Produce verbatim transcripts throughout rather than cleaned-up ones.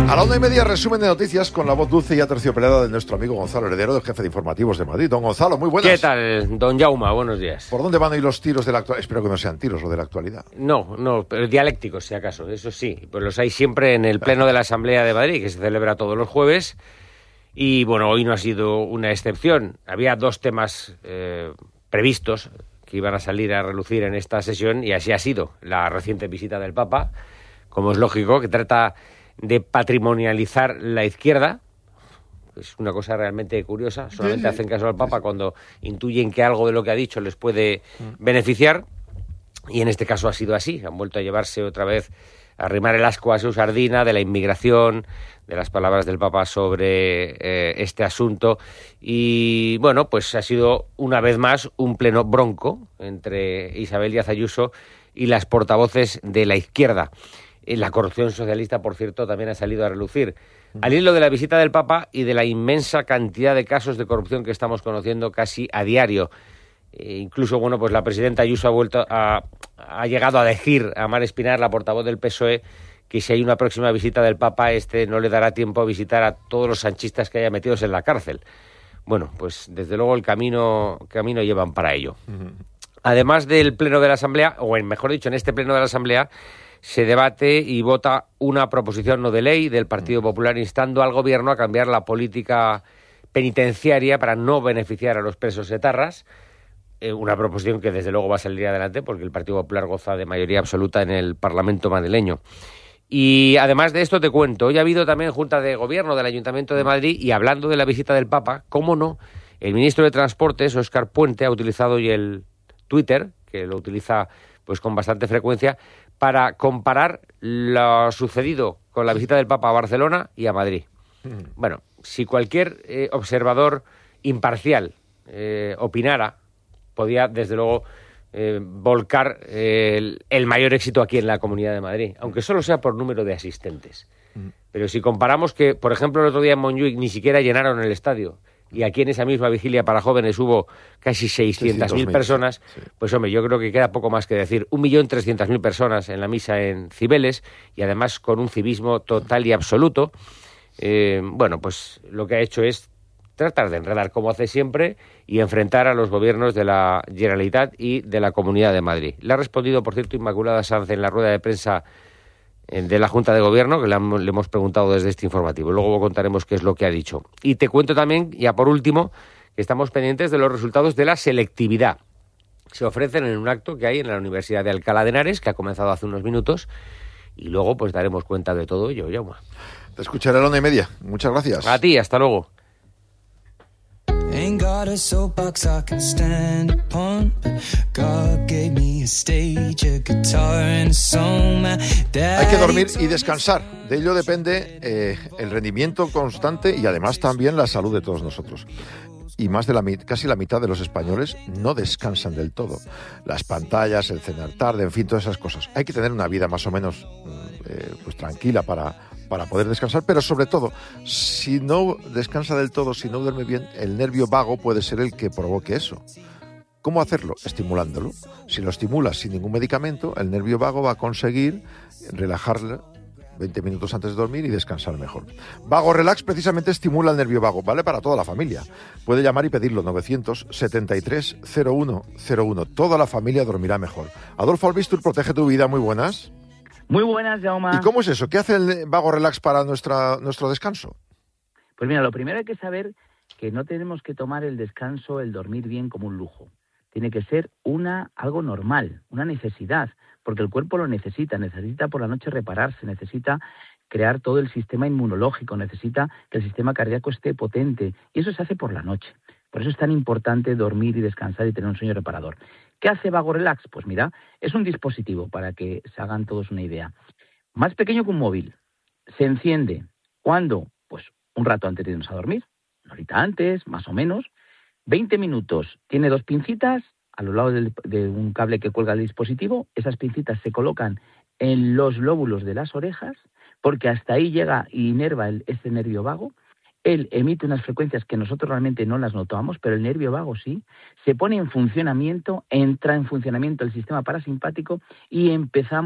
A la una y media, resumen de noticias con la voz dulce y aterciopelada de nuestro amigo Gonzalo Heredero, del jefe de informativos de Madrid. Don Gonzalo, muy buenas. ¿Qué tal, don Jaume? Buenos días. ¿Por dónde van a ir los tiros de la actualidad? Espero que no sean tiros o de la actualidad. No, no, pero dialécticos, si acaso, eso sí. Pues los hay siempre en el Pleno de la Asamblea de Madrid, que se celebra todos los jueves. Y bueno, hoy no ha sido una excepción. Había dos temas eh, previstos que iban a salir a relucir en esta sesión, y así ha sido. La reciente visita del Papa, como es lógico, que trata de patrimonializar la izquierda. Es una cosa realmente curiosa. Solamente sí, sí. hacen caso al Papa cuando intuyen que algo de lo que ha dicho les puede beneficiar, y en este caso ha sido así. Han vuelto a llevarse otra vez, a arrimar el ascua a su sardina de la inmigración, de las palabras del Papa sobre eh, este asunto. Y bueno, pues ha sido una vez más un pleno bronco entre Isabel Díaz Ayuso y las portavoces de la izquierda. La corrupción socialista, por cierto, también ha salido a relucir. Al hilo de la visita del Papa y de la inmensa cantidad de casos de corrupción que estamos conociendo casi a diario. E incluso, bueno, pues la presidenta Ayuso ha vuelto a, ha llegado a decir a Mar Espinar, la portavoz del P S O E, que si hay una próxima visita del Papa, este no le dará tiempo a visitar a todos los sanchistas que haya metidos en la cárcel. Bueno, pues desde luego el camino, camino llevan para ello. Uh-huh. Además del Pleno de la Asamblea, o en, mejor dicho, en este Pleno de la Asamblea, se debate y vota una proposición no de ley del Partido Popular instando al Gobierno a cambiar la política penitenciaria para no beneficiar a los presos etarras. Eh, una proposición que desde luego va a salir adelante porque el Partido Popular goza de mayoría absoluta en el Parlamento madrileño. Y además de esto te cuento, hoy ha habido también Junta de Gobierno del Ayuntamiento de Madrid, y hablando de la visita del Papa, cómo no, el ministro de Transportes, Óscar Puente, ha utilizado hoy el Twitter, que lo utiliza pues con bastante frecuencia, para comparar lo sucedido con la visita del Papa a Barcelona y a Madrid. Mm. Bueno, si cualquier eh, observador imparcial eh, opinara, podía, desde luego, eh, volcar eh, el, el mayor éxito aquí en la Comunidad de Madrid, aunque solo sea por número de asistentes. Mm. Pero si comparamos que, por ejemplo, el otro día en Montjuic ni siquiera llenaron el estadio, y aquí en esa misma vigilia para jóvenes hubo casi seiscientas mil personas, sí. Pues hombre, yo creo que queda poco más que decir. un millón trescientas mil personas en la misa en Cibeles, y además con un civismo total y absoluto. Eh, bueno, pues lo que ha hecho es tratar de enredar, como hace siempre, y enfrentar a los gobiernos de la Generalitat y de la Comunidad de Madrid. Le ha respondido, por cierto, Inmaculada Sanz en la rueda de prensa de la Junta de Gobierno, que le, han, le hemos preguntado desde este informativo. Luego contaremos qué es lo que ha dicho. Y te cuento también, ya por último, que estamos pendientes de los resultados de la selectividad. Se ofrecen en un acto que hay en la Universidad de Alcalá de Henares, que ha comenzado hace unos minutos, y luego pues daremos cuenta de todo ello, Jaume. Te escucharé a la una y media. Muchas gracias. A ti, hasta luego. Ain't got a soapbox I can stand upon, but God gave me a stage, a guitar and a song. Hay que dormir y descansar. De ello depende eh, el rendimiento constante y además también la salud de todos nosotros. Y más de la casi la mitad de los españoles no descansan del todo. Las pantallas, el cenar tarde, en fin, todas esas cosas. Hay que tener una vida más o menos eh, pues tranquila para... para poder descansar, pero sobre todo, si no descansa del todo, si no duerme bien, el nervio vago puede ser el que provoque eso. ¿Cómo hacerlo? Estimulándolo. Si lo estimulas sin ningún medicamento, el nervio vago va a conseguir relajarle veinte minutos antes de dormir y descansar mejor. Vago Relax precisamente estimula el nervio vago, vale para toda la familia. Puede llamar y pedirlo, novecientos setenta y tres cero uno cero uno. Toda la familia dormirá mejor. Adolfo Albistur, protege tu vida, muy buenas. Muy buenas, Jaume. ¿Y cómo es eso? ¿Qué hace el Vago Relax para nuestra, nuestro descanso? Pues mira, lo primero hay que saber que no tenemos que tomar el descanso, el dormir bien como un lujo. Tiene que ser una algo normal, una necesidad, porque el cuerpo lo necesita, necesita por la noche repararse, necesita crear todo el sistema inmunológico, necesita que el sistema cardíaco esté potente, y eso se hace por la noche. Por eso es tan importante dormir y descansar y tener un sueño reparador. ¿Qué hace Vago Relax? Pues mira, es un dispositivo, para que se hagan todos una idea. Más pequeño que un móvil. Se enciende. ¿Cuándo? Pues un rato antes de irnos a dormir. Una horita antes, más o menos. veinte minutos. Tiene dos pincitas a los lados del, de un cable que cuelga el dispositivo. Esas pincitas se colocan en los lóbulos de las orejas, porque hasta ahí llega y inerva el, este nervio vago. Él emite unas frecuencias que nosotros realmente no las notamos, pero el nervio vago sí. Se pone en funcionamiento, entra en funcionamiento el sistema parasimpático y empezamos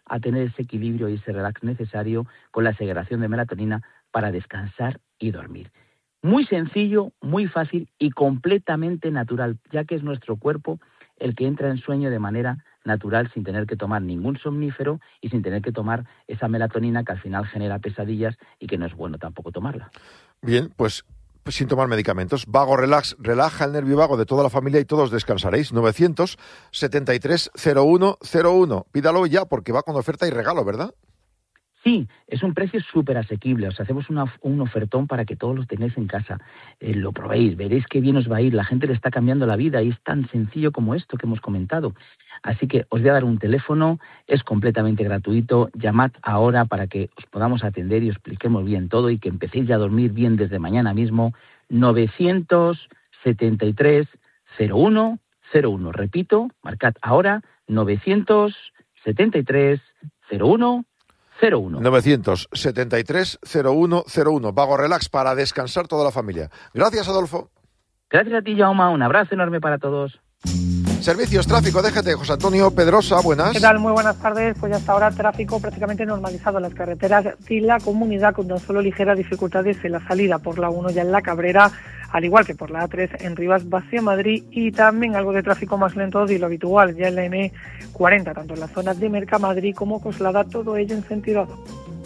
a tener ese equilibrio y ese relax necesario con la segregación de melatonina para descansar y dormir. Muy sencillo, muy fácil y completamente natural, ya que es nuestro cuerpo el que entra en sueño de manera natural sin tener que tomar ningún somnífero y sin tener que tomar esa melatonina que al final genera pesadillas y que no es bueno tampoco tomarla. Bien, pues, pues sin tomar medicamentos. Vago Relax relaja el nervio vago de toda la familia y todos descansaréis. novecientos setenta y tres cero uno cero uno. Pídalo ya porque va con oferta y regalo, ¿verdad? Sí, es un precio súper asequible. Os hacemos una, un ofertón para que todos los tengáis en casa. Eh, lo probéis, veréis qué bien os va a ir. La gente le está cambiando la vida y es tan sencillo como esto que hemos comentado. Así que os voy a dar un teléfono, es completamente gratuito. Llamad ahora para que os podamos atender y os expliquemos bien todo y que empecéis ya a dormir bien desde mañana mismo. novecientos setenta y tres cero uno cero uno. Repito, marcad ahora novecientos setenta y tres cero uno cero uno. novecientos setenta y tres cero uno cero uno. Vago Relax para descansar toda la familia. Gracias, Adolfo. Gracias a ti, Jaume. Un abrazo enorme para todos. Servicios, tráfico, D G T. José Antonio Pedrosa, buenas. ¿Qué tal? Muy buenas tardes. Pues hasta ahora tráfico prácticamente normalizado en las carreteras de la comunidad, con tan solo ligeras dificultades en la salida por la uno ya en La Cabrera, al igual que por la A tres en Rivas hacia Madrid, y también algo de tráfico más lento de lo habitual ya en la eme cuarenta, tanto en la zona de Mercamadrid como Coslada, todo ello en sentido A.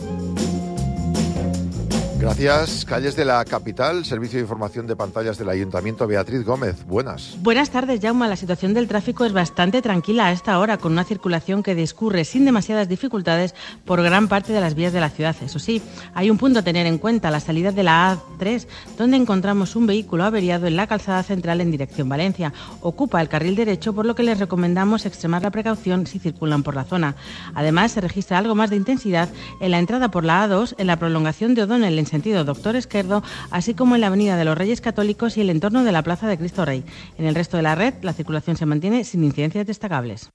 Gracias. Calles de la capital, Servicio de Información de Pantallas del Ayuntamiento. Beatriz Gómez, buenas. Buenas tardes, Jaume. La situación del tráfico es bastante tranquila a esta hora, con una circulación que discurre sin demasiadas dificultades por gran parte de las vías de la ciudad. Eso sí, hay un punto a tener en cuenta: la salida de la A tres, donde encontramos un vehículo averiado en la calzada central en dirección Valencia. Ocupa el carril derecho, por lo que les recomendamos extremar la precaución si circulan por la zona. Además, se registra algo más de intensidad en la entrada por la A dos, en la prolongación de O'Donnell en sentido Doctor Esquerdo, así como en la avenida de los Reyes Católicos y el entorno de la Plaza de Cristo Rey. En el resto de la red, la circulación se mantiene sin incidencias destacables.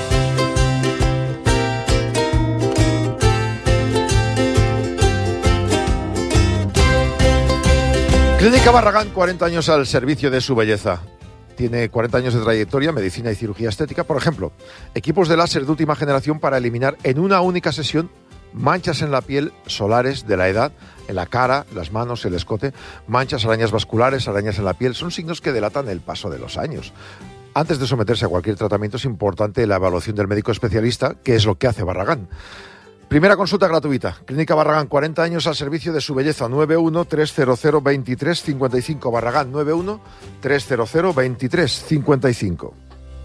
Clínica Barragán, cuarenta años al servicio de su belleza. Tiene cuarenta años de trayectoria, medicina y cirugía estética. Por ejemplo, equipos de láser de última generación para eliminar en una única sesión manchas en la piel solares de la edad, en la cara, las manos, el escote, manchas, arañas vasculares, arañas en la piel. Son signos que delatan el paso de los años. Antes de someterse a cualquier tratamiento es importante la evaluación del médico especialista, que es lo que hace Barragán. Primera consulta gratuita. Clínica Barragán, cuarenta años al servicio de su belleza. nueve uno tres cero cero veintitrés cincuenta y cinco. Barragán, nueve uno tres cero cero veintitrés cincuenta y cinco.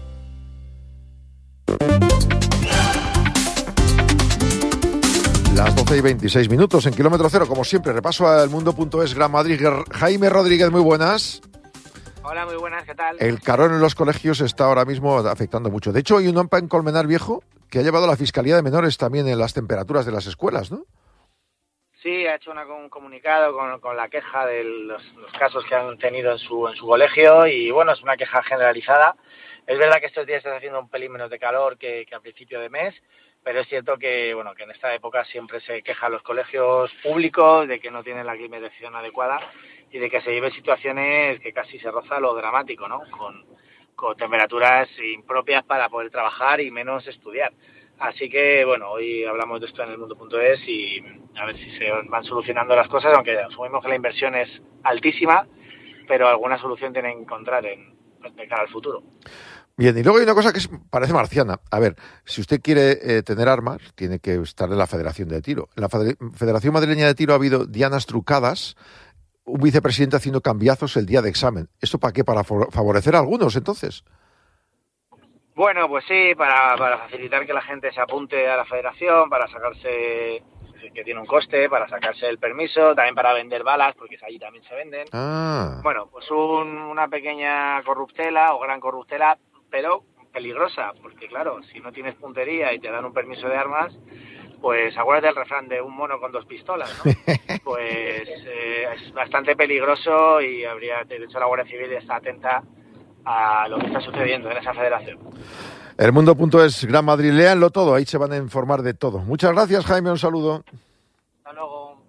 Las doce y veintiséis minutos en Kilómetro Cero, como siempre, repaso al mundo.es Gran Madrid. Jaime Rodríguez, muy buenas. Hola, muy buenas, ¿qué tal? El calor en los colegios está ahora mismo afectando mucho. De hecho, hay un O M P A en Colmenar Viejo que ha llevado a la Fiscalía de Menores también en las temperaturas de las escuelas, ¿no? Sí, ha hecho una, un comunicado con, con la queja de los, los casos que han tenido en su, en su colegio y, bueno, es una queja generalizada. Es verdad que estos días está haciendo un pelín menos de calor que, que a principio de mes, pero es cierto que, bueno, que en esta época siempre se quejan los colegios públicos de que no tienen la climatización adecuada y de que se viven situaciones que casi se roza lo dramático, ¿no? Con, con temperaturas impropias para poder trabajar y menos estudiar. Así que, bueno, hoy hablamos de esto en el mundo.es y a ver si se van solucionando las cosas, aunque asumimos que la inversión es altísima, pero alguna solución tienen que encontrar en, de cara al futuro. Bien, y luego hay una cosa que es, parece marciana. A ver, si usted quiere eh, tener armas, tiene que estar en la Federación de Tiro. En la Federación Madrileña de Tiro ha habido dianas trucadas, un vicepresidente haciendo cambiazos el día de examen. ¿Esto para qué? ¿Para favorecer a algunos, entonces? Bueno, pues sí, para, para facilitar que la gente se apunte a la federación, para sacarse, que tiene un coste, para sacarse el permiso, también para vender balas, porque allí también se venden. Ah. Bueno, pues un, una pequeña corruptela o gran corruptela, pero peligrosa, porque claro, si no tienes puntería y te dan un permiso de armas, pues acuérdate del refrán de un mono con dos pistolas, ¿no? Pues eh, es bastante peligroso y habría, de hecho la Guardia Civil está atenta a lo que está sucediendo en esa federación. El mundo.es Gran Madrid, léanlo todo, ahí se van a informar de todo. Muchas gracias, Jaime, un saludo. Hasta luego.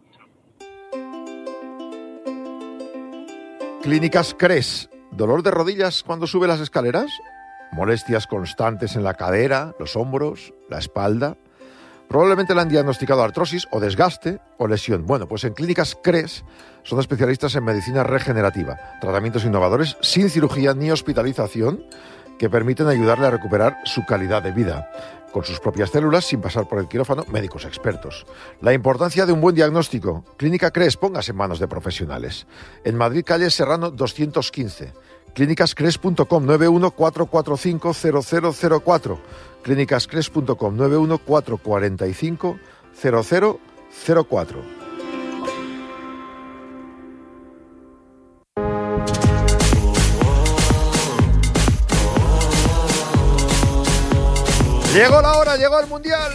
Clínicas Cres, ¿dolor de rodillas cuando sube las escaleras? ¿Molestias constantes en la cadera, los hombros, la espalda? Probablemente le han diagnosticado artrosis o desgaste o lesión. Bueno, pues en Clínicas CRES son especialistas en medicina regenerativa, tratamientos innovadores sin cirugía ni hospitalización que permiten ayudarle a recuperar su calidad de vida, con sus propias células, sin pasar por el quirófano, médicos expertos. La importancia de un buen diagnóstico. Clínica CRES, póngase en manos de profesionales. En Madrid, calle Serrano doscientos quince. clínicas cres punto com, nueve uno cuatro cuatro cinco cero cero cero cuatro. clínicas cres punto com, nueve uno cuatro cuatro cinco cero cero cero cuatro. Llegó la hora, llegó el Mundial.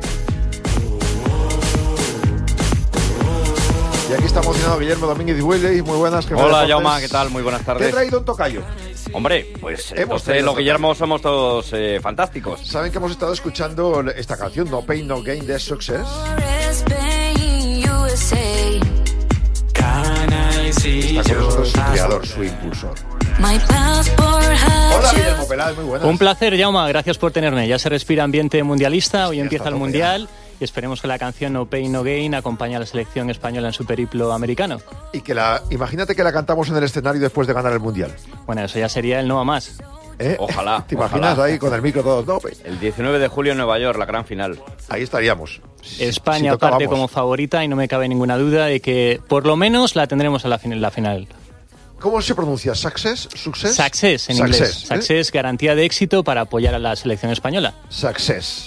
Y aquí está emocionado Guillermo Domínguez Wiley. Muy buenas. Hola, Jaume, ¿qué tal? Muy buenas tardes. ¿Qué ha traído un tocayo? Hombre, pues entonces los Guillermo somos todos eh, fantásticos. ¿Saben que hemos estado escuchando esta canción, No Pain, No Gain, de Success? Está con nosotros su creador, su impulsor. Hola, Guillermo Peláez, muy buenas. Un placer, Jaume, gracias por tenerme. Ya se respira ambiente mundialista, hoy empieza el Mundial y esperemos que la canción No Pain, No Gain acompañe a la selección española en su periplo americano. Y que la, imagínate que la cantamos en el escenario después de ganar el Mundial. Bueno, eso ya sería el no a más. ¿Eh? Ojalá. ¿Te imaginas ojalá. ahí con el micro todos? No, pain. El diecinueve de julio en Nueva York, la gran final. Ahí estaríamos. España si parte como favorita y no me cabe ninguna duda de que por lo menos la tendremos en la, fin- la final. ¿Cómo se pronuncia? ¿Success? ¿Success? Success en Success, inglés. ¿eh? Success, garantía de éxito para apoyar a la selección española. Success.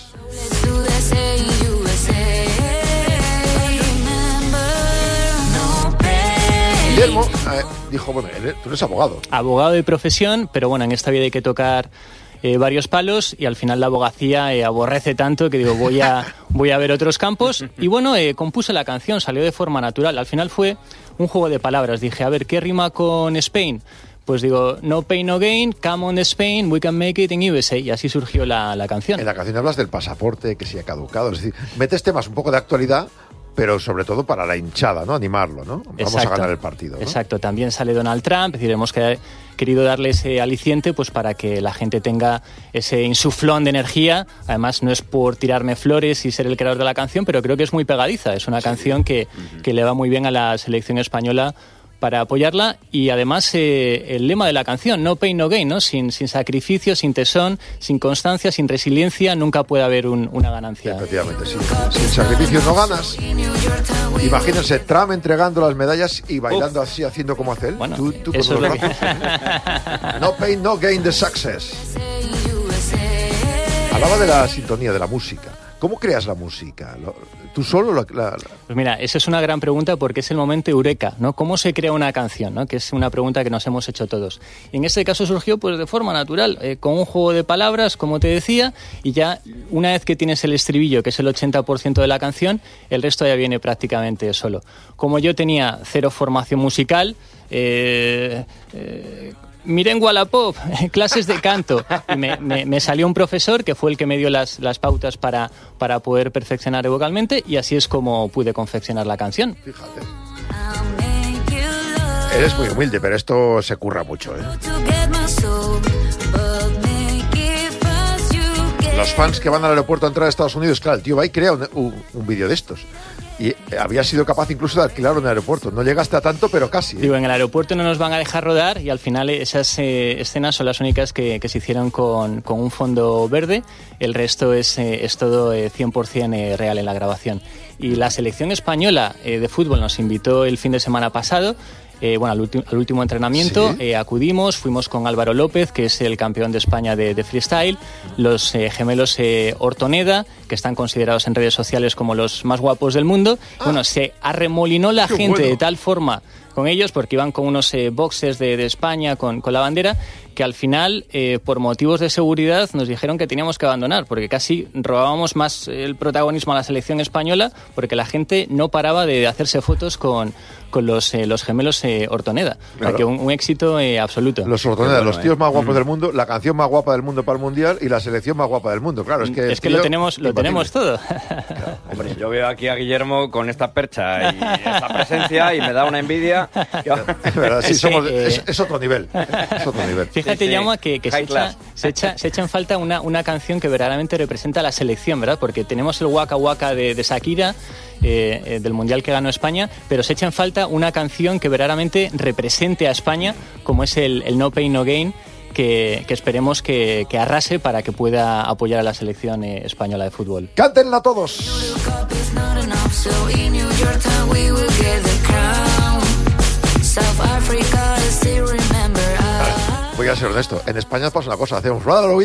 Guillermo eh, dijo, bueno, él- tú eres abogado. Abogado de profesión, pero bueno, en esta vida hay que tocar eh, varios palos y al final la abogacía eh, aborrece tanto que digo, voy a, voy a ver otros campos. Y bueno, eh, compuse la canción, salió de forma natural. Al final fue un juego de palabras. Dije, a ver, ¿qué rima con Spain? Pues digo, no pain, no gain, come on Spain, we can make it in U S A. Y así surgió la, la canción. En la canción hablas del pasaporte que se ha caducado. Es decir, metes temas un poco de actualidad, pero sobre todo para la hinchada, ¿no? Animarlo, ¿no? Vamos Exacto. a ganar el partido, ¿no? Exacto, también sale Donald Trump, es decir, hemos que- querido darle ese aliciente pues para que la gente tenga ese insuflón de energía. Además, no es por tirarme flores y ser el creador de la canción, pero creo que es muy pegadiza. Es una sí. canción que, uh-huh. que le va muy bien a la selección española para apoyarla, y además eh, el lema de la canción, no pain, no gain, ¿no? Sin, sin sacrificio, sin tesón, sin constancia, sin resiliencia, nunca puede haber un, una ganancia. Efectivamente, sí. Sin sacrificio no ganas. Imagínense Trump entregando las medallas y bailando Uf. así, haciendo como hace él. Bueno, tú, tú eso es lo que... No pain, no gain the success. Hablaba de la sintonía, de la música. ¿Cómo creas la música? ¿Tú solo? La, la, la... Pues mira, esa es una gran pregunta porque es el momento eureka, ¿no? ¿Cómo se crea una canción? ¿No? Que es una pregunta que nos hemos hecho todos. Y en este caso surgió pues de forma natural, eh, con un juego de palabras, como te decía, y ya una vez que tienes el estribillo, que es el ochenta por ciento de la canción, el resto ya viene prácticamente solo. Como yo tenía cero formación musical, eh, eh, Miren Wallapop, clases de canto. Y me, me, me salió un profesor que fue el que me dio las, las pautas para, para poder perfeccionar vocalmente, y así es como pude confeccionar la canción. Fíjate. Eres muy humilde, pero esto se curra mucho, ¿eh? Los fans que van al aeropuerto a entrar a Estados Unidos, claro, el tío va y crea un, un, un vídeo de estos. Y había sido capaz incluso de alquilar un aeropuerto. No llegaste a tanto, pero casi. ¿eh? Digo, en el aeropuerto no nos van a dejar rodar, y al final esas eh, escenas son las únicas que, que se hicieron con, con un fondo verde. El resto es, eh, es todo eh, cien por ciento eh, real en la grabación. Y la selección española eh, de fútbol nos invitó el fin de semana pasado. Eh, bueno, al, ulti- al último entrenamiento ¿Sí? eh, acudimos, fuimos con Álvaro López, que es el campeón de España de, de freestyle, los eh, gemelos eh, Ortoneda, que están considerados en redes sociales como los más guapos del mundo. Ah, bueno, se arremolinó la gente bueno. de tal forma con ellos, porque iban con unos eh, boxers de, de España con, con la bandera, que al final, eh, por motivos de seguridad, nos dijeron que teníamos que abandonar, porque casi robábamos más el protagonismo a la selección española, porque la gente no paraba de hacerse fotos con, con los, eh, los gemelos eh, Ortoneda. Claro. O sea, que un, un éxito eh, absoluto. Los Ortoneda, bueno, los tíos eh. más guapos mm. del mundo, la canción más guapa del mundo para el Mundial y la selección más guapa del mundo. Claro, es que, es que lo tenemos, lo, tenemos todo. Claro. Hombre, yo veo aquí a Guillermo con esta percha y esta presencia y me da una envidia. Es verdad, sí, somos, es, es otro nivel. Es otro nivel. Fíjate, sí, sí. Llama, que, que se, echa, se, echa, se echa en falta una, una canción que verdaderamente representa a la selección, ¿verdad? Porque tenemos el Waka Waka de, de Shakira, eh, eh, del Mundial que ganó España, pero se echa en falta una canción que verdaderamente represente a España, como es el, el No Pain No Gain, que, que esperemos que, que arrase para que pueda apoyar a la selección eh, española de fútbol. ¡Cántenla todos! Voy a ser honesto, en España pasa una cosa, hacemos... No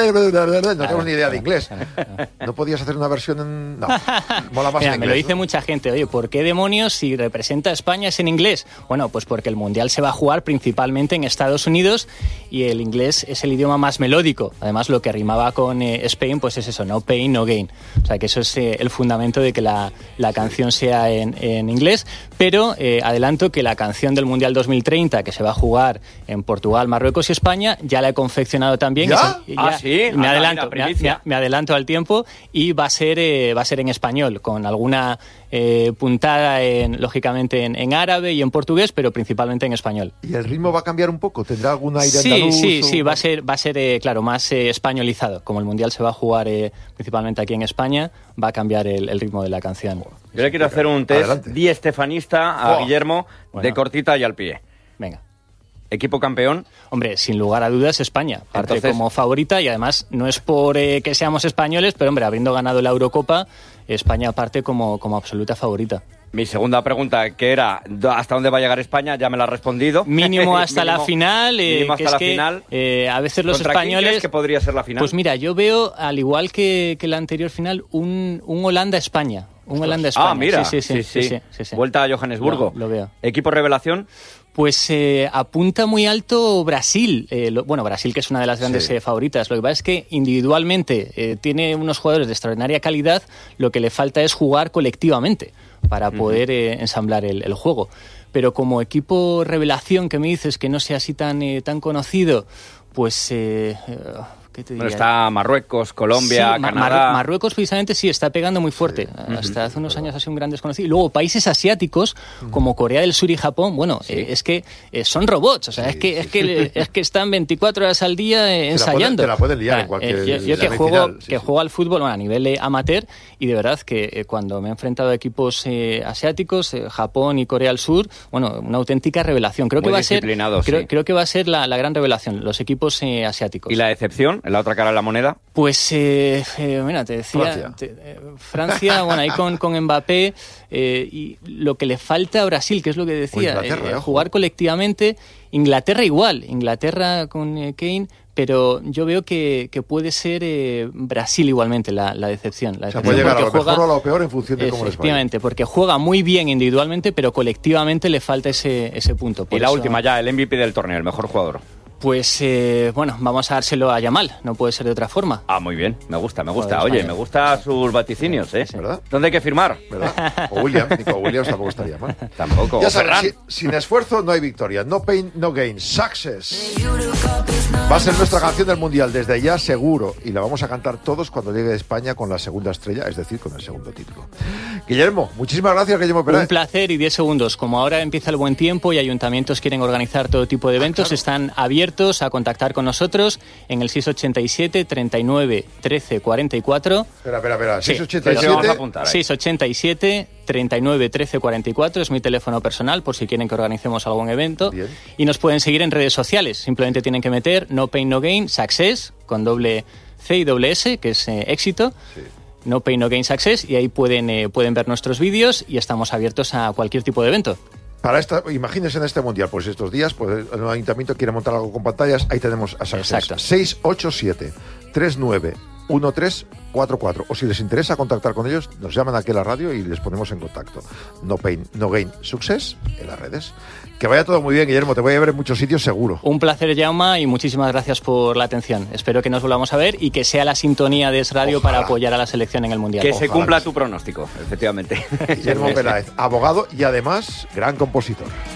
tenemos ni idea de inglés. ¿No podías hacer una versión en...? No, mola más Mira, en inglés. me lo dice ¿no? mucha gente, oye, ¿por qué demonios si representa a España es en inglés? Bueno, pues porque el Mundial se va a jugar principalmente en Estados Unidos y el inglés es el idioma más melódico. Además, lo que rimaba con eh, Spain, pues es eso, no pain, no gain. O sea, que eso es eh, el fundamento de que la, la canción sea en, en inglés. Pero eh, adelanto que la canción del Mundial dos mil treinta, que se va a jugar en Portugal, Marruecos y España, ya la he confeccionado también. ¿Ya? Y se, y ah, ya, sí. Me, ah, adelanto, mira, me, me, me adelanto al tiempo y va a ser, eh, va a ser en español, con alguna eh, puntada, en, lógicamente, en, en árabe y en portugués, pero principalmente en español. ¿Y el ritmo va a cambiar un poco? ¿Tendrá algún aire sí, andaluz? Sí, o... sí, va a ser, va a ser eh, claro, más eh, españolizado. Como el Mundial se va a jugar eh, principalmente aquí en España, va a cambiar el, el ritmo de la canción. Yo le quiero hacer un test diestefanista a oh. Guillermo, bueno. de cortita y al pie. Venga. ¿Equipo campeón? Hombre, sin lugar a dudas España, parte Entonces... como favorita y además no es por eh, que seamos españoles, pero hombre, habiendo ganado la Eurocopa, España parte como, como absoluta favorita. Mi segunda pregunta, que era ¿hasta dónde va a llegar España? Ya me la has respondido. Mínimo hasta mínimo, la final. Eh, mínimo hasta que es la que, final. Eh, a veces los ¿Contra españoles... quién crees que podría ser la final? Pues mira, yo veo, al igual que, que la anterior final, un, un Holanda-España. Un Holanda-España. Ah, mira. Sí, sí, sí. sí, sí. sí, sí, sí. Vuelta a Johannesburgo. Lo, lo veo. ¿Equipo revelación? Pues eh, apunta muy alto Brasil. Eh, lo, bueno, Brasil, que es una de las grandes sí. eh, favoritas. Lo que pasa es que individualmente eh, tiene unos jugadores de extraordinaria calidad. Lo que le falta es jugar colectivamente para poder eh, ensamblar el, el juego. Pero como equipo revelación que me dices que no sea así tan, eh, tan conocido, pues... Eh, ¿qué te diría? Bueno, está Marruecos, Colombia, sí, Canadá... Mar- Marruecos precisamente sí, está pegando muy fuerte. Sí. Hasta hace unos años ha sido un gran desconocido. Y luego países asiáticos como Corea del Sur y Japón, bueno, sí. eh, es que eh, son robots. O sea, sí, es, que, sí, es, que, es que están veinticuatro horas al día eh, ensayando. Te la pueden liar ah, en cualquier... Eh, yo yo que, juego, final, sí, que sí. juego al fútbol bueno, a nivel eh, amateur y de verdad que eh, cuando me he enfrentado a equipos eh, asiáticos, eh, Japón y Corea del Sur, bueno, una auténtica revelación. Creo muy que va a ser, creo, sí. creo que va a ser la, la gran revelación, los equipos eh, asiáticos. ¿Y la decepción, en la otra cara de la moneda? Pues, eh, eh, mira, te decía... Francia, te, eh, Francia bueno, ahí con, con Mbappé, eh, y lo que le falta a Brasil, que es lo que decía, eh, jugar colectivamente. Inglaterra igual, Inglaterra con eh, Kane, pero yo veo que, que puede ser eh, Brasil igualmente la, la decepción. La o sea, decepción puede llegar a lo juega, mejor o a lo peor en función de cómo les vaya. Efectivamente, porque juega muy bien individualmente, pero colectivamente le falta ese, ese punto. Por y la eso, última ya, el M V P del torneo, el mejor jugador. Pues, eh, bueno, vamos a dárselo a Yamal, no puede ser de otra forma. Ah, muy bien, me gusta, me gusta. Oye, me gustan sus vaticinios, ¿eh? ¿Verdad? ¿Dónde hay que firmar? ¿Verdad? O William, Nico Williams tampoco estaría mal. Tampoco. Ya sabes, si, sin esfuerzo no hay victoria. No pain, no gain. Success. Va a ser nuestra canción del Mundial desde ya, seguro. Y la vamos a cantar todos cuando llegue a España con la segunda estrella, es decir, con el segundo título. Guillermo, muchísimas gracias, Guillermo Peláez. Un placer y diez segundos. Como ahora empieza el buen tiempo y ayuntamientos quieren organizar todo tipo de eventos, ah, claro. Están abiertos a contactar con nosotros en el seis ochenta y siete, treinta y nueve, trece, cuarenta y cuatro. Espera, espera, espera. seis ochenta y siete. Sí, vamos a apuntar, seis ochenta y siete, treinta y nueve, trece, cuarenta y cuatro es mi teléfono personal por si quieren que organicemos algún evento. Bien. Y nos pueden seguir en redes sociales. Simplemente tienen que meter No Pain No Gain Success con doble C y doble S, que es eh, éxito. Sí. No Pain No Gain Success, y ahí pueden, eh, pueden ver nuestros vídeos y estamos abiertos a cualquier tipo de evento. Para esta, imagínense en este mundial, pues estos días, pues el ayuntamiento quiere montar algo con pantallas, ahí tenemos a Success. seis ocho siete, tres nueve, uno tres cuatro cuatro. O si les interesa contactar con ellos, nos llaman aquí a la radio y les ponemos en contacto. No Pain, No Gain, Success en las redes. Que vaya todo muy bien, Guillermo, te voy a ver en muchos sitios seguro. Un placer, Jaume, y muchísimas gracias por la atención. Espero que nos volvamos a ver y que sea la sintonía de Es Radio Ojalá. Para apoyar a la selección en el Mundial. Que Ojalá. Se cumpla tu pronóstico, efectivamente. Guillermo Peláez, abogado y además gran compositor.